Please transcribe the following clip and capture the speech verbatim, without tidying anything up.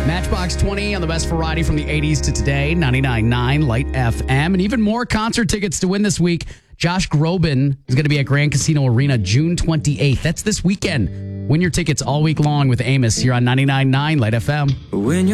Matchbox twenty on the best variety from the eighties to today, ninety-nine point nine Light F M. And even more concert tickets to win this week. Josh Groban is going to be at Grand Casino Arena June twenty-eighth. That's this weekend. Win your tickets all week long with Amos here on ninety-nine point nine Light F M. When